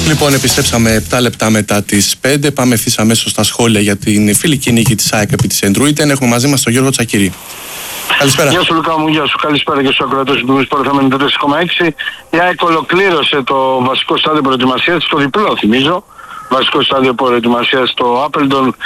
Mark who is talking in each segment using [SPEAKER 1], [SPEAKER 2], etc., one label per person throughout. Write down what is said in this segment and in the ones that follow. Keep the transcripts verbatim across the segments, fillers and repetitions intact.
[SPEAKER 1] Λοιπόν, επιστρέψαμε επτά λεπτά μετά τις πέντε. Πάμε ευθύς αμέσως στα σχόλια για την φιλική νίκη της ΑΕΚ επί της Σεντρούιντεν. Έχουμε μαζί μας τον Γιώργο Τσακίρη. Καλησπέρα.
[SPEAKER 2] Γεια σου Λουκά μου, γεια σου. Καλησπέρα και στους ακροατές του Sport εφ εμ ενενήντα τέσσερα κόμμα έξι. Η ΑΕΚ ολοκλήρωσε το βασικό στάδιο προετοιμασίας, το διπλό θυμίζω. Βασικό στάδιο προετοιμασίας στο Άπελντον,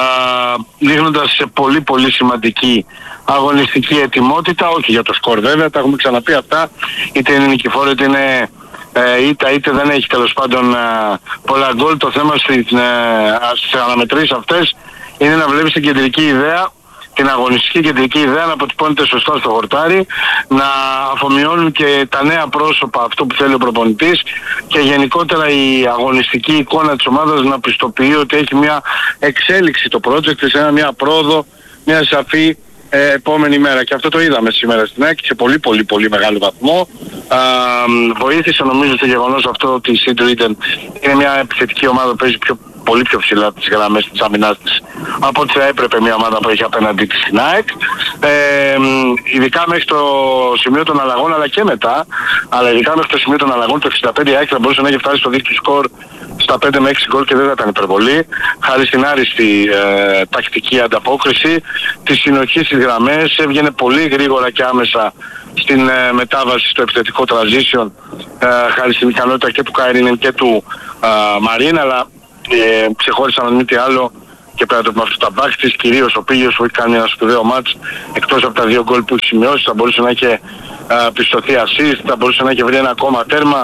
[SPEAKER 2] δείχνοντας σε πολύ πολύ σημαντική αγωνιστική ετοιμότητα, όχι για το σκορ βέβαια, τα έχουμε ξαναπεί αυτά, είτε είναι νικηφόρο είτε είναι ε, είτε, είτε δεν έχει τέλος πάντων ε, πολλά γκολ. Το θέμα στις, ε, στις αναμετρήσεις αυτές είναι να βλέπεις την κεντρική ιδέα, την αγωνιστική κεντρική ιδέα να αποτυπώνεται σωστά στο χορτάρι, να αφομοιώνουν και τα νέα πρόσωπα αυτό που θέλει ο προπονητής και γενικότερα η αγωνιστική εικόνα της ομάδας να πιστοποιεί ότι έχει μια εξέλιξη το project σε ένα, μια πρόοδο, μια σαφή ε, επόμενη μέρα. Και αυτό το είδαμε σήμερα στην ΑΕΚ σε πολύ πολύ πολύ μεγάλο βαθμό. Α, βοήθησε νομίζω το γεγονός αυτό ότι η Σεντρούιντεν είναι μια επιθετική ομάδα που παίζει πιο πολύ πιο ψηλά τις γραμμές της άμυνάς της από ό,τι θα έπρεπε μια ομάδα που έχει απέναντί της στην ΑΕΚ. Ε, ειδικά μέχρι το σημείο των αλλαγών αλλά και μετά, αλλά ειδικά μέχρι το σημείο των αλλαγών το εξήντα πέντε η ΑΕΚ θα μπορούσε να έχει φτάσει στο δίκτυο σκορ στα πέντε με έξι γκολ και δεν θα ήταν υπερβολή. Χάρη στην άριστη ε, τακτική ανταπόκριση, τη συνοχή στις γραμμές, έβγαινε πολύ γρήγορα και άμεσα στην ε, μετάβαση στο επιθετικό transition, ε, χάρη στην ικανότητα και του Κάιρινεν και του ε, Μαρίν, αλλά Ε, ξεχώρισαν αν μη τι άλλο και πέρα από αυτό τα μπακ της, κυρίως ο Πίγιος που έχει κάνει ένα σπουδαίο μάτς, εκτός από τα δύο γκολ που έχει σημειώσει, θα μπορούσε να είχε α, πιστωθεί assist, θα μπορούσε να είχε βρει ένα ακόμα τέρμα.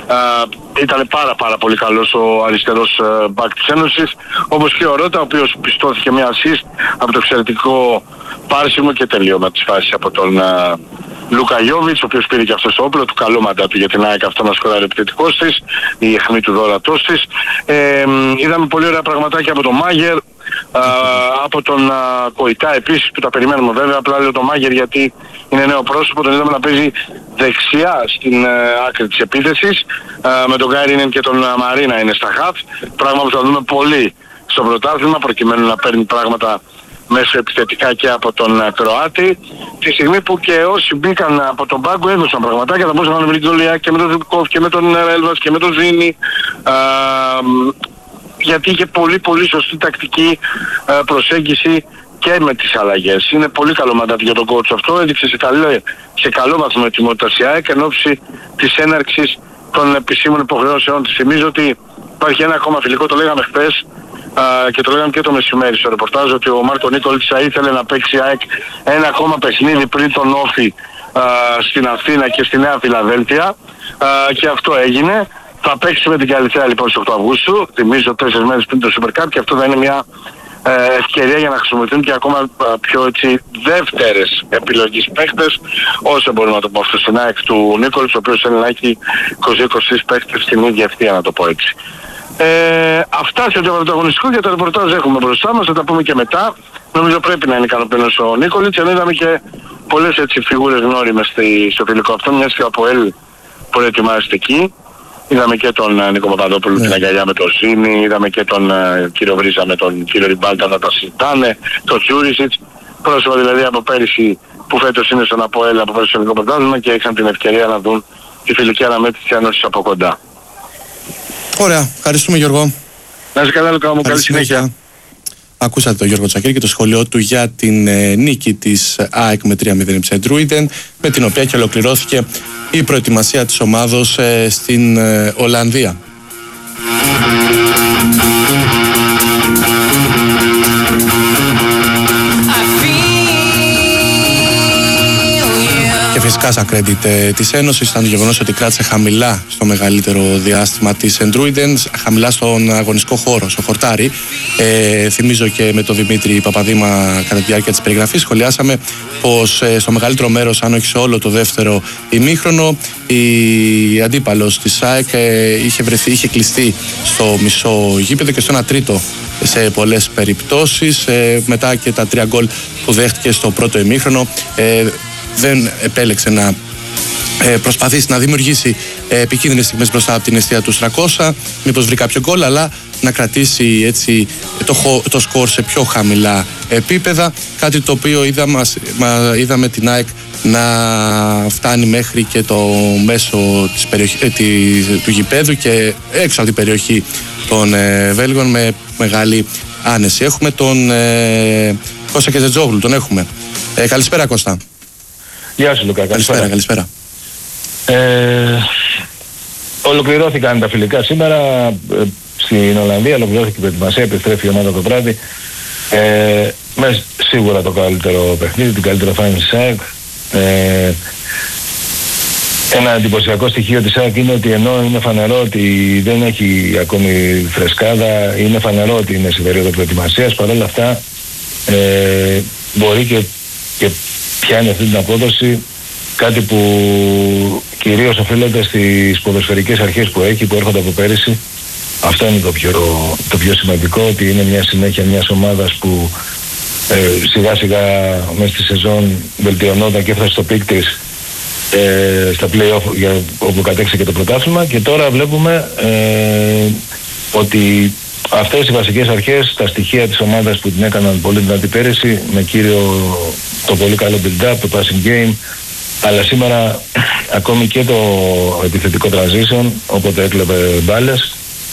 [SPEAKER 2] Ήταν πάρα πάρα πολύ καλός ο αριστερός μπακ της Ένωσης, όπως και ο Ρώτα, ο οποίος πιστώθηκε μια assist από το εξαιρετικό πάρσιμο και τελείωμα της φάσης από τον α, Λούκα Γιόβιτς, ο οποίος πήρε και αυτό το όπλο του, καλό μαντάτου για την ΑΕΚ αυτό να σκοράρει επιθετικός της, η αιχμή του δώρατός της. Ε, είδαμε πολύ ωραία πραγματάκια από τον Μάγερ, α, από τον α, Κοϊτά επίσης που τα περιμένουμε βέβαια, απλά λέω τον Μάγερ γιατί είναι νέο πρόσωπο, τον είδαμε να παίζει δεξιά στην α, άκρη της επίθεσης, α, με τον Γκάιρινεν και τον α, Μαρίνα είναι στα χαφ, πράγμα που θα δούμε πολύ στο πρωτάθλημα προκειμένου να παίρνει πράγματα μέσω επιθετικά και από τον Κροάτη, τη στιγμή που και όσοι μπήκαν από τον πάγκο έδωσαν πραγματάκια, θα μπορούσαν να βρει γκολ και με τον Ζουκόφ και με τον Έλβας και με τον Ζήνη, α, γιατί είχε πολύ πολύ σωστή τακτική α, προσέγγιση και με τις αλλαγές. Είναι πολύ καλό μαντάτι για τον coach αυτό, έδειξε σε καλό, σε καλό βαθμό ετοιμότητας η ΑΕΚ εν ώψη της έναρξης των επισήμων υποχρεώσεων της. Θυμίζω ότι υπάρχει ένα ακόμα φιλικό, το λέγαμε χθες, Uh, και το λέγαμε και το μεσημέρι στο ρεπορτάζ, ότι ο Μάρκο Νίκολιτς θα ήθελε να παίξει ΑΕΚ ένα ακόμα παιχνίδι πριν τον Όφη uh, στην Αθήνα και στη Νέα Φιλαδέλφια, uh, και αυτό έγινε. Θα παίξει με την Καλυθέα λοιπόν στις οκτώ Αυγούστου, θυμίζω τέσσερις μέρες πριν το Super Cup, και αυτό θα είναι μια uh, ευκαιρία για να χρησιμοποιηθούν και ακόμα uh, πιο έτσι δεύτερες επιλογής παίχτες, όσο μπορούμε να το πω αυτό στην ΑΕΚ του Νίκολιτς, ο οποίος θέλει να έχει είκοσι είκοσι τρεις παίχτες στην ίδια ευθεία, να το πω έτσι. Ε, αυτά σε το πρωταγωνιστικό, για το ρεπορτάζ έχουμε μπροστά μας, θα τα πούμε και μετά. Νομίζω πρέπει να είναι ικανοποιημένος ο Νίκολιτς, ενώ είδαμε και πολλές έτσι φιγούρες γνώριμες στο φιλικό αυτό, μιας και από ελ προετοιμάζεται εκεί. Είδαμε και τον uh, Νίκο Παπαδόπουλο, yeah. την αγκαλιά με τον Σίνη, είδαμε και τον uh, κύριο Βρίζα με τον κύριο Ριμπάλτα να τα συζητάνε, τον Τζούρισιτς, πρόσωπα δηλαδή από πέρυσι που φέτος είναι στον ΑΠΟΕΛ από πέρυσι στο Ελληνικό Πρωτάθλημα και είχαν την ευκαιρία να δουν τη φιλική αναμέτρηση της Ένωσης από κοντά.
[SPEAKER 1] Ωραία, ευχαριστούμε Γιώργο.
[SPEAKER 2] Να είσαι καλά Λουκά μου, καλή συνέχεια.
[SPEAKER 1] Ακούσατε τον Γιώργο Τσακίρη και το σχόλιο του για την ε, νίκη της ΑΕΚ με τρία μηδέν επί Σεντρούιντεν, με την οποία και ολοκληρώθηκε η προετοιμασία της ομάδος ε, στην ε, Ολλανδία. Και φυσικά σαν credit της Ένωσης ήταν το γεγονός ότι κράτησε χαμηλά στο μεγαλύτερο διάστημα της Σεντρούιντεν, χαμηλά στον αγωνιστικό χώρο, στο χορτάρι. Ε, θυμίζω και με τον Δημήτρη Παπαδήμα κατά τη διάρκεια της περιγραφής σχολιάσαμε πως ε, στο μεγαλύτερο μέρος, αν όχι σε όλο το δεύτερο ημίχρονο, η αντίπαλος της ΑΕΚ ε, είχε βρεθεί, είχε κλειστεί στο μισό γήπεδο και στο ένα τρίτο σε πολλές περιπτώσεις. Ε, μετά και τα τρία γκολ που δέχτηκε στο πρώτο ημίχρονο, ε, δεν επέλεξε να ε, προσπαθήσει να δημιουργήσει ε, επικίνδυνες στιγμές μπροστά από την εστία του Στρακώσα, μήπως βρει κάποιο γκολ, αλλά να κρατήσει έτσι το, το σκορ σε πιο χαμηλά επίπεδα, κάτι το οποίο είδαμε, είδαμε την ΑΕΚ να φτάνει μέχρι και το μέσο της περιοχή, ε, της, του γηπέδου και έξω από την περιοχή των ε, Βέλγων με μεγάλη άνεση. Έχουμε τον ε, Κώστα Κεζετζόγλου, τον έχουμε. Ε, καλησπέρα Κώστα.
[SPEAKER 3] Γεια σου Λουκά,
[SPEAKER 1] καλησπέρα. Καλησπέρα.
[SPEAKER 3] Ε, ολοκληρώθηκαν τα φιλικά σήμερα ε, στην Ολλανδία, ολοκληρώθηκε η προετοιμασία, επιστρέφει η ομάδα το βράδυ ε, με σίγουρα το καλύτερο παιχνίδι, την καλύτερη εμφάνιση της ΑΕΚ. Ε, ένα εντυπωσιακό στοιχείο της ΑΕΚ είναι ότι ενώ είναι φανερό ότι δεν έχει ακόμη φρεσκάδα, είναι φανερό ότι είναι σε περίοδο προετοιμασίας, παρόλα αυτά ε, μπορεί και, και πιάνει αυτή την απόδοση, κάτι που κυρίως οφείλεται στις ποδοσφαιρικές αρχές που έχει, που έρχονται από πέρυσι. Αυτό είναι το πιο, το πιο σημαντικό, ότι είναι μια συνέχεια μιας ομάδας που ε, σιγά σιγά μέσα στη σεζόν βελτιωνόταν και έφτασε στο πικ της ε, στα play-off για, όπου κατέξε και το πρωτάθλημα, και τώρα βλέπουμε ε, ότι αυτές οι βασικές αρχές, τα στοιχεία της ομάδας που την έκαναν πολύ δυνατή πέρυσι, με κύριο το πολύ καλό build-up, το passing game, αλλά σήμερα ακόμη και το επιθετικό transition, όποτε έκλεβε μπάλες,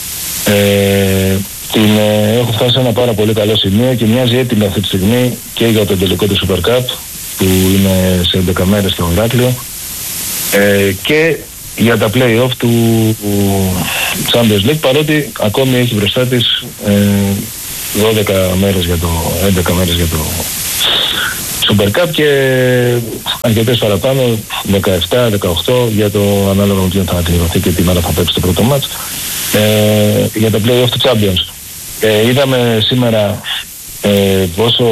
[SPEAKER 3] ε, την, ε, έχω φτάσει σε ένα πάρα πολύ καλό σημείο και μοιάζει έτοιμη αυτή τη στιγμή και για τον τελικό του Super Cup που είναι σε έντεκα μέρες στο Ηράκλειο, ε, και για τα play-off του Champions League, παρότι ακόμη έχει μπροστά της ε, δώδεκα μέρες για το, έντεκα μέρες για το Super Cup και αρκετές παραπάνω, δεκαεπτά δεκαοκτώ για το ανάλογο με ποιον θα κληρωθεί και τι μέρα θα παίξει το πρώτο μάτς, ε, για τα play-off του Champions. Ε, είδαμε σήμερα ε, πόσο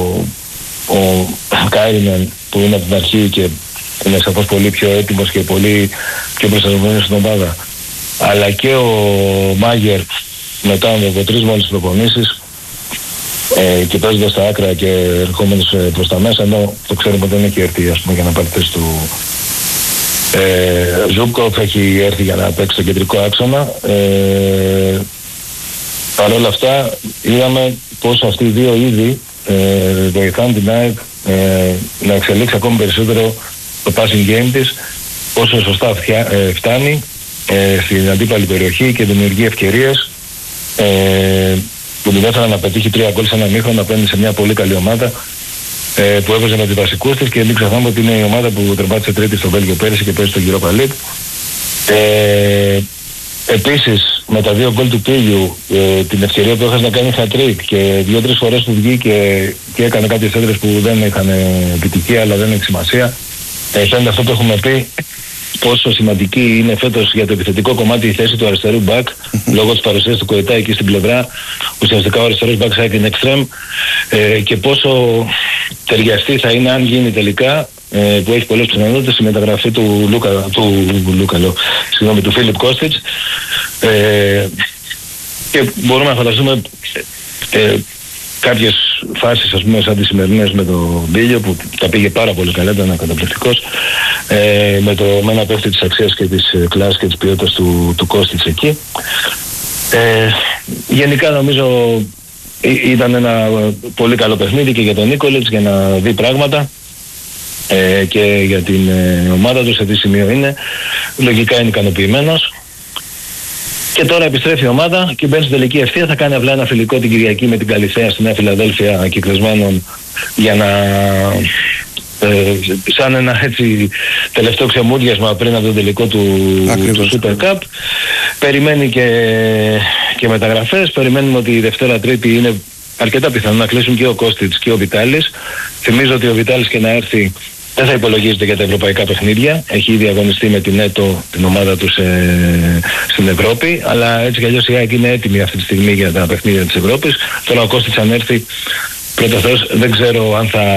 [SPEAKER 3] ο Κάιρινεν, που είναι από την αρχή και είναι σαφώς πολύ πιο έτοιμος και πολύ πιο προστατευμένος στην ομάδα, αλλά και ο Μάγερ μετά από τρεις μόλις προπονήσεις ε, και παίζοντας στα άκρα και ερχόμενος προς τα μέσα, ενώ το ξέρουμε ότι δεν έχει έρθει, ας πούμε, για να πάρει θέση του ε, Ζούμπκοφ, έχει έρθει για να παίξει το κεντρικό άξονα. Ε, Παρ' όλα αυτά είδαμε πως αυτοί οι δύο ήδη ε, βοηθάνε την ΑΕΚ ε, να εξελίξει ακόμη περισσότερο το passing game της, όσο σωστά φτιά, ε, φτάνει ε, στην αντίπαλη περιοχή και δημιουργεί ευκαιρίες, ε, που την έφεραν να πετύχει τρία γκολ σε ένα μήχρονο απέναντι σε μια πολύ καλή ομάδα ε, που έβαζε με τις βασικούς της, και μην ξεχνάμε ότι είναι η ομάδα που τερμάτισε τρίτη στο Βέλγιο πέρυσι και παίζει στο Europa League. Ε, Επίσης με τα δύο γκολ του Πίλιου, ε, την ευκαιρία που έχασε να κάνει hat-trick και δύο-τρεις φορές που βγήκε και έκανε κάποιες έντρες που δεν είχαν επιτυχία, αλλά δεν έχει σημασία. Ε, φαίνεται αυτό που έχουμε πει, πόσο σημαντική είναι φέτος για το επιθετικό κομμάτι η θέση του αριστερού μπακ, λόγω της παρουσίας του Κοετά εκεί στην πλευρά, ουσιαστικά ο αριστερός μπακ σαν την εξτρέμ, ε, και πόσο ταιριαστή θα είναι αν γίνει τελικά, ε, που έχει πολλές πιθανότητες, η μεταγραφή του Λούκα, του, Λούκα, λέω, συγγνώμη, του Φίλιπ Κώστιτς, ε, και μπορούμε να φανταστούμε ε, κάποιες φάσεις, ας πούμε, σαν τις σημερινές με τον Μπίλιο, που τα πήγε πάρα πολύ καλά, ήταν καταπληκτικός, ε, με, το, με ένα πέφτη της αξίας και της ε, κλάσης και της ποιότητας του, του Κώστιτς εκεί. Ε, γενικά νομίζω ή, ήταν ένα πολύ καλό παιχνίδι και για τον Νίκολιτς για να δει πράγματα, ε, και για την ε, ομάδα του σε τι σημείο είναι. Λογικά είναι ικανοποιημένος. Και τώρα επιστρέφει η ομάδα και μπαίνει στην τελική ευθεία. Θα κάνει απλά ένα φιλικό την Κυριακή με την Καλιθέα στη Νέα Φιλαδέλφια, κυκλισμένων, για να ε, σαν ένα έτσι τελευταίο ξεμούδιασμα πριν από το τελικό του, του Super Cup. Περιμένει και, και μεταγραφές. Περιμένουμε ότι η Δευτέρα Τρίτη είναι αρκετά πιθανό να κλείσουν και ο Κώστιτς και ο Βιτάλης. Θυμίζω ότι ο Βιτάλης και να έρθει δεν θα υπολογίζεται για τα ευρωπαϊκά παιχνίδια. Έχει ήδη αγωνιστεί με την ΕΤΟ, την ομάδα του σε, στην Ευρώπη. Αλλά έτσι κι αλλιώς η ΑΕΚ είναι έτοιμη αυτή τη στιγμή για τα παιχνίδια της Ευρώπης. Τώρα ο Κώστιτς αν έρθει, πρώτα Θεός, δεν ξέρω αν θα,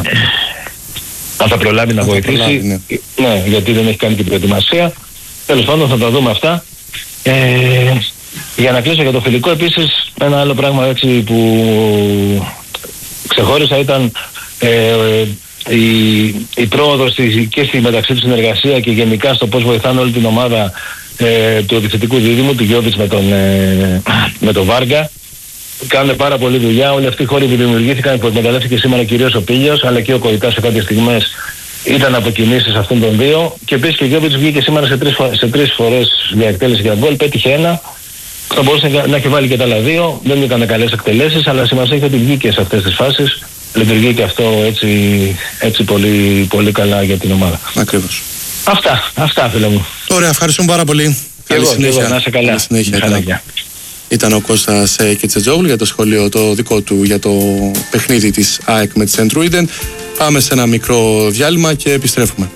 [SPEAKER 3] αν θα προλάβει να βοηθήσει. Προλάβει, ναι. ναι, γιατί δεν έχει κάνει την προετοιμασία. Τέλος πάντων θα τα δούμε αυτά. Ε, για να κλείσω για το φιλικό, επίσης ένα άλλο πράγμα έτσι που ξεχώρισα ήταν ε, η, η πρόοδος και στη μεταξύ του συνεργασία και γενικά στο πώς βοηθάνε όλη την ομάδα ε, του επιθετικού δίδυμου, του Γιώβιτς με τον, ε, με τον Βάργα. Κάνουν πάρα πολλή δουλειά. Όλοι αυτοί οι χώροι που δημιουργήθηκαν, που εκμεταλλεύτηκε σήμερα κυρίως ο Πίλιος, αλλά και ο Κοϊτάς σε κάποιες στιγμές, ήταν από κινήσεις αυτών των δύο. Και επίσης και ο Γιώβιτς βγήκε σήμερα σε τρεις, σε τρεις φορές για εκτέλεση για γκολ, πέτυχε ένα. Θα μπορούσε να έχει βάλει και τα άλλα δύο. Δεν ήταν καλές εκτελέσεις, αλλά σημασία έχει ότι βγήκε σε αυτές τις φάσεις. Λειτουργεί και αυτό έτσι, έτσι πολύ, πολύ καλά για την ομάδα.
[SPEAKER 1] Ακριβώς.
[SPEAKER 3] Αυτά, αυτά φίλε μου.
[SPEAKER 1] Ωραία, ευχαριστούμε πάρα πολύ.
[SPEAKER 3] Καλή εγώ, συνέχεια. Εγώ, να είσαι καλά.
[SPEAKER 1] Καλή συνέχεια. Καλά. Ήταν ο Κώστας Κιτσετζόγλου για το σχόλιο το δικό του για το παιχνίδι της ΑΕΚ με τη Σεντρούιντεν. Πάμε σε ένα μικρό διάλειμμα και επιστρέφουμε.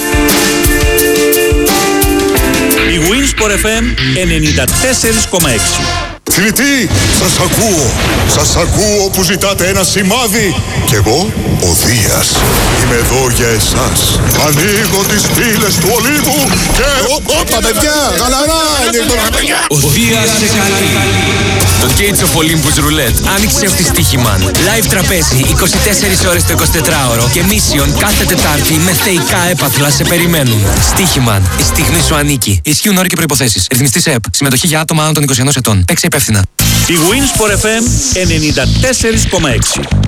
[SPEAKER 4] Η Winsport εφ εμ ενενήντα τέσσερα κόμμα έξι.
[SPEAKER 5] Φιλητοί, σας ακούω. Σας ακούω που ζητάτε ένα σημάδι. Κι εγώ, ο Δίας. Είμαι εδώ για εσάς. Ανοίγω τις πύλες του Ολύμπου και... Όπα παιδιά, γαλαρά ανοίγω τα παιδιά.
[SPEAKER 6] Ο Δίας σε καλεί. Το Gates of Olympus Roulette άνοιξε αυτή στοίχημαν. Live τραπέζι είκοσι τέσσερις ώρες το εικοσιτετράωρο και Mission κάθε Τετάρτη με θεϊκά έπαθλα σε περιμένουν. Στοίχημαν. Η στιγμή σου ανήκει. Ισχύουν όροι και προϋποθέσεις. Ρυθμιστής ΕΕΠ. Συμμετοχή για άτομα άνω των είκοσι ενός ετών. Παίξε υπεύθυνα.
[SPEAKER 4] Η Winsport εφ εμ ενενήντα τέσσερα κόμμα έξι.